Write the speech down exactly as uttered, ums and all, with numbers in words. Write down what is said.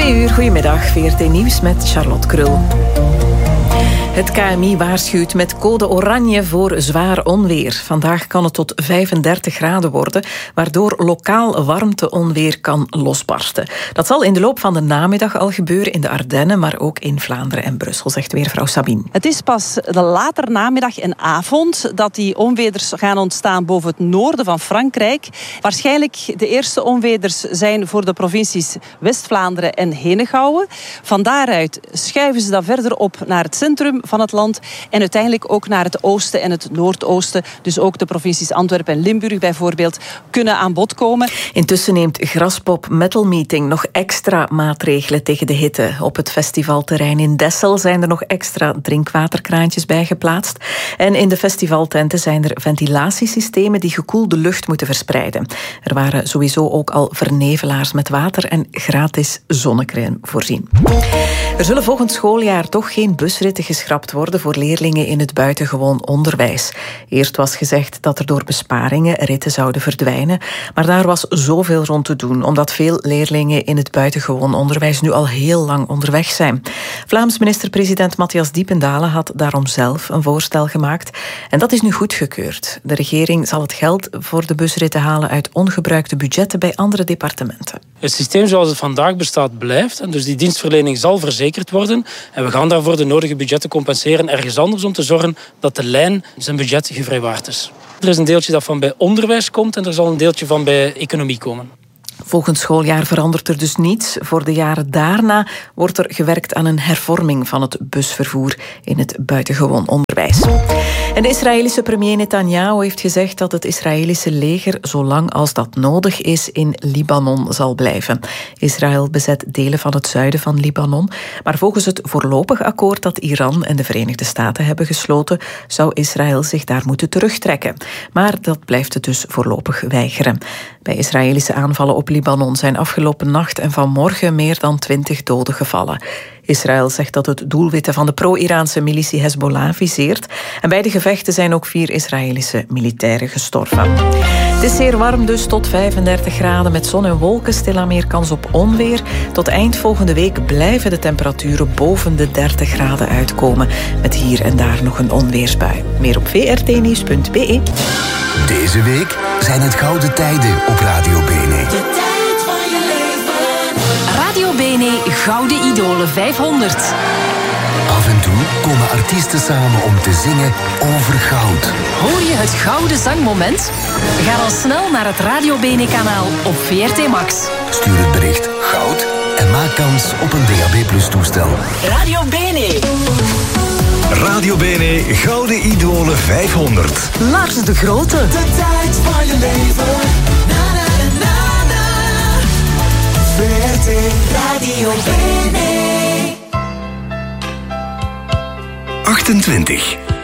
Twee uur, goedemiddag. V R T Nieuws met Charlotte Krul. Het K M I waarschuwt met code oranje voor zwaar onweer. Vandaag kan het tot vijfendertig graden worden, waardoor lokaal warmteonweer kan losbarsten. Dat zal in de loop van de namiddag al gebeuren in de Ardennen, maar ook in Vlaanderen en Brussel, zegt weervrouw Sabine. Het is pas de later namiddag en avond dat die onweders gaan ontstaan boven het noorden van Frankrijk. Waarschijnlijk de eerste onweders zijn voor de provincies West-Vlaanderen en Henegouwen. Van daaruit schuiven ze dan verder op naar het centrum van het land en uiteindelijk ook naar het oosten en het noordoosten. Dus ook de provincies Antwerpen en Limburg bijvoorbeeld kunnen aan bod komen. Intussen neemt Graspop Metal Meeting nog extra maatregelen tegen de hitte. Op het festivalterrein in Dessel zijn er nog extra drinkwaterkraantjes bij geplaatst. En in de festivaltenten zijn er ventilatiesystemen die gekoelde lucht moeten verspreiden. Er waren sowieso ook al vernevelaars met water en gratis zonnecrème voorzien. Er zullen volgend schooljaar toch geen busritten geschrapt worden voor leerlingen in het buitengewoon onderwijs. Eerst was gezegd dat er door besparingen ritten zouden verdwijnen, maar daar was zoveel rond te doen, omdat veel leerlingen in het buitengewoon onderwijs nu al heel lang onderweg zijn. Vlaams minister-president Matthias Diependalen had daarom zelf een voorstel gemaakt en dat is nu goedgekeurd. De regering zal het geld voor de busritten halen uit ongebruikte budgetten bij andere departementen. Het systeem zoals het vandaag bestaat blijft en dus die dienstverlening zal verzekerd worden en we gaan daarvoor de nodige budgetten compenseren ergens anders om te zorgen dat de lijn zijn budget gevrijwaard is. Er is een deeltje dat van bij onderwijs komt en er zal een deeltje van bij economie komen. Volgend schooljaar verandert er dus niets. Voor de jaren daarna wordt er gewerkt aan een hervorming van het busvervoer in het buitengewoon onderwijs. En de Israëlische premier Netanyahu heeft gezegd dat het Israëlische leger zolang als dat nodig is in Libanon zal blijven. Israël bezet delen van het zuiden van Libanon, maar volgens het voorlopig akkoord dat Iran en de Verenigde Staten hebben gesloten, zou Israël zich daar moeten terugtrekken. Maar dat blijft het dus voorlopig weigeren. Bij Israëlische aanvallen op Libanon zijn afgelopen nacht en vanmorgen meer dan twintig doden gevallen. Israël zegt dat het doelwitten van de pro-Iraanse militie Hezbollah viseert. En bij de gevechten zijn ook vier Israëlische militairen gestorven. Het is zeer warm dus, tot vijfendertig graden met zon en wolken. Stilaan meer kans op onweer. Tot eind volgende week blijven de temperaturen boven de dertig graden uitkomen. Met hier en daar nog een onweersbui. Meer op v r t nieuws punt b e. Deze week zijn het gouden tijden op Radio Bene. De tijd van je leven. Radio Bene Gouden Idolen vijfhonderd. Af en toe komen artiesten samen om te zingen over goud. Hoor je het gouden zangmoment? Ga dan snel naar het Radio Bene kanaal op V R T Max. Stuur het bericht goud en maak kans op een D A B plus toestel. Radio Bene. Radio Bene Gouden Idolen vijfhonderd. Lars de Grote. De tijd van je leven. Na na na na na. V R T Radio Bene. achtentwintig.